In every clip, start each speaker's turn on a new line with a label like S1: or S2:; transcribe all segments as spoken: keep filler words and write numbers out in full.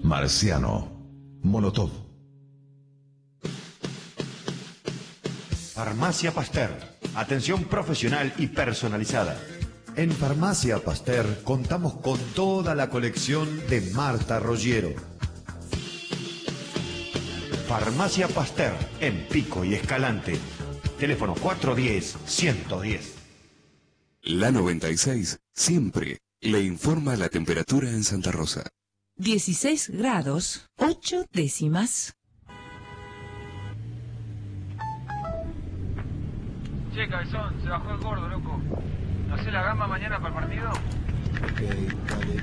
S1: Marciano, Molotov.
S2: Farmacia Pasteur. Atención profesional y personalizada.
S3: En Farmacia Pasteur contamos con toda la colección de Marta Roggiero.
S2: Farmacia Pasteur, en Pico y Escalante. Teléfono cuatro uno cero, uno uno cero.
S4: La noventa y seis siempre le informa la temperatura en Santa Rosa.
S5: dieciséis grados, ocho décimas.
S6: Che, cabezón, se bajó el gordo, loco. ¿No sé la gamba mañana para el partido?
S7: Ok, dale.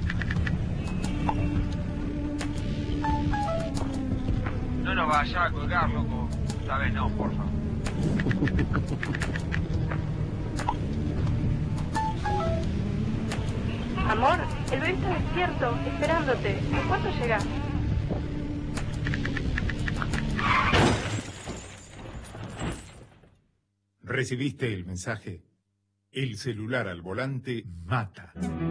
S6: No nos vaya a colgar, loco. Esta vez no, porfa.
S8: Amor, el bebé está despierto, esperándote. ¿A cuánto llegás?
S9: ¿Recibiste el mensaje? El celular al volante mata.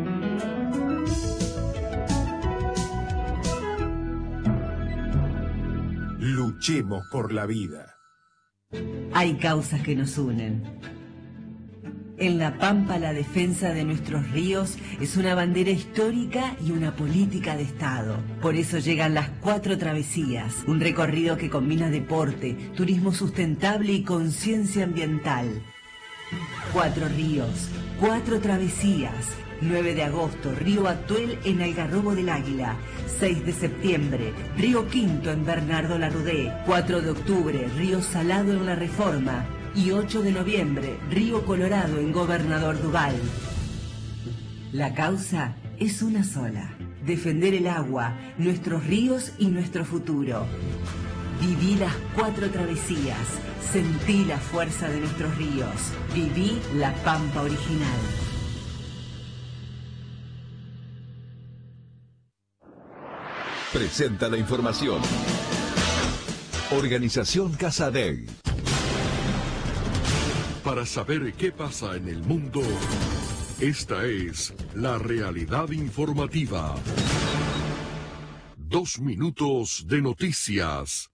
S9: Luchemos por la vida.
S10: Hay causas que nos unen. En La Pampa, la defensa de nuestros ríos es una bandera histórica y una política de Estado. Por eso llegan las Cuatro Travesías, un recorrido que combina deporte, turismo sustentable y conciencia ambiental. Cuatro ríos, cuatro travesías. nueve de agosto, Río Atuel en Algarrobo del Águila. seis de septiembre, Río Quinto en Bernardo Larrudé. cuatro de octubre, Río Salado en La Reforma. Y ocho de noviembre, Río Colorado en Gobernador Duval. La causa es una sola: defender el agua, nuestros ríos y nuestro futuro. Viví las cuatro travesías, sentí la fuerza de nuestros ríos, viví la Pampa original.
S1: Presenta la información. Organización Casa Dei.
S11: Para saber qué pasa en el mundo, esta es la realidad informativa. Dos minutos de noticias.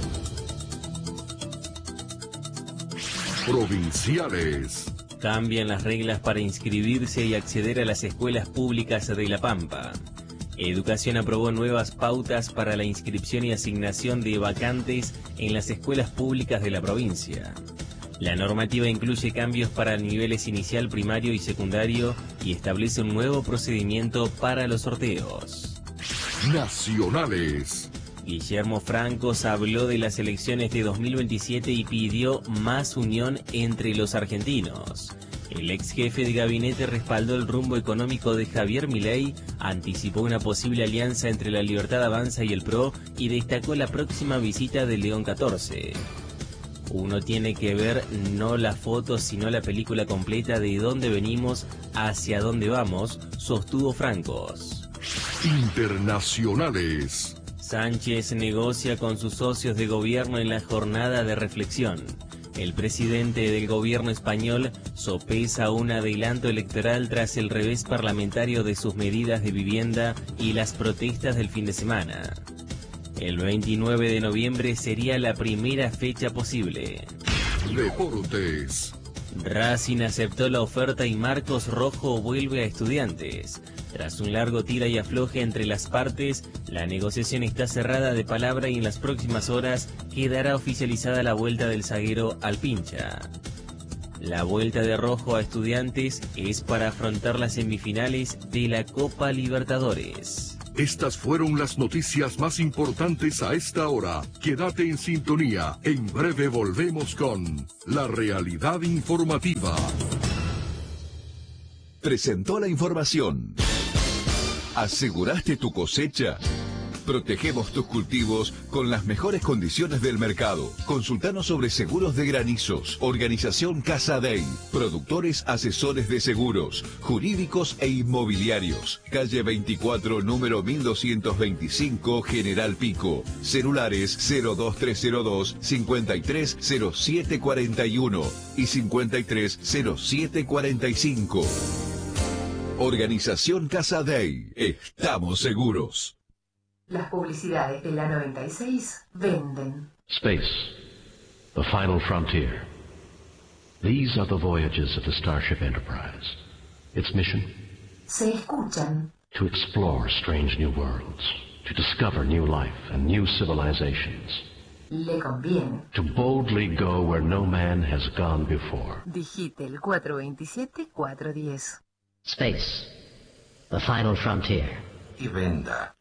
S11: Provinciales.
S12: Cambian las reglas para inscribirse y acceder a las escuelas públicas de La Pampa. Educación aprobó nuevas pautas para la inscripción y asignación de vacantes en las escuelas públicas de la provincia. La normativa incluye cambios para niveles inicial, primario y secundario y establece un nuevo procedimiento para los sorteos.
S11: Nacionales.
S12: Guillermo Francos habló de las elecciones de dos mil veintisiete y pidió más unión entre los argentinos. El ex jefe de gabinete respaldó el rumbo económico de Javier Milei, anticipó una posible alianza entre la Libertad Avanza y el P R O y destacó la próxima visita de León catorce. Uno tiene que ver no la foto, sino la película completa de dónde venimos, hacia dónde vamos, sostuvo Francos.
S11: Internacionales.
S12: Sánchez negocia con sus socios de gobierno en la jornada de reflexión. El presidente del gobierno español sopesa un adelanto electoral tras el revés parlamentario de sus medidas de vivienda y las protestas del fin de semana. El veintinueve de noviembre sería la primera fecha posible.
S11: Deportes.
S12: Racing aceptó la oferta y Marcos Rojo vuelve a Estudiantes. Tras un largo tira y afloje entre las partes, la negociación está cerrada de palabra y en las próximas horas quedará oficializada la vuelta del zaguero al Pincha. La vuelta de Rojo a Estudiantes es para afrontar las semifinales de la Copa Libertadores.
S11: Estas fueron las noticias más importantes a esta hora. Quédate en sintonía. En breve volvemos con La Realidad Informativa.
S1: Presentó la información. ¿Aseguraste tu cosecha? Protegemos tus cultivos con las mejores condiciones del mercado. Consultanos sobre seguros de granizos. Organización Casa Dei. Productores asesores de seguros, jurídicos e inmobiliarios. Calle veinticuatro, número mil doscientos veinticinco, General Pico. Celulares cero dos tres cero dos, cincuenta y tres cero siete cuarenta y uno y cincuenta y tres cero siete cuarenta y cinco. Organización Casa Dei. Estamos seguros.
S5: Las publicidades de la noventa y seis venden.
S13: Space, the final frontier. These are the voyages of the Starship Enterprise. Its mission?
S5: Se escuchan.
S13: To explore strange new worlds, to discover new life and new civilizations.
S5: Le conviene.
S13: To boldly go where no man has gone before.
S5: Digite el cuatro veintisiete cuatro diez.
S14: Space, the final frontier.
S15: Y venda.